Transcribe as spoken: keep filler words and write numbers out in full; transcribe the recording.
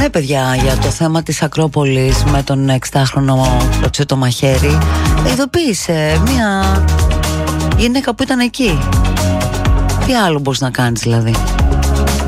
Ναι παιδιά, για το θέμα της Ακρόπολης με τον εξάχρονο κλωτσέτο μαχαίρι, ειδοποίησε μια γυναίκα που ήταν εκεί. Τι άλλο μπορείς να κάνεις δηλαδή?